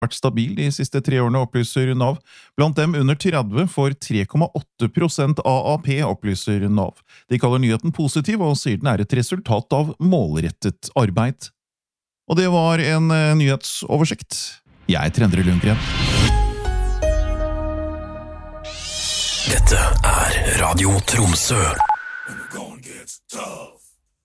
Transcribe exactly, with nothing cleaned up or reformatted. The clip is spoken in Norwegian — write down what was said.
vært stabil de siste tre årene, opplyser Nav. Blant dem under tretti får tre komma åtte prosent A A P, opplyser Nav. De kaller nyheten positiv og sier den er et resultat av målrettet arbeid. Og det var en uh, nyhetsoversikt. Jeg er Endre Lundgren. Dette er Radio Tromsø.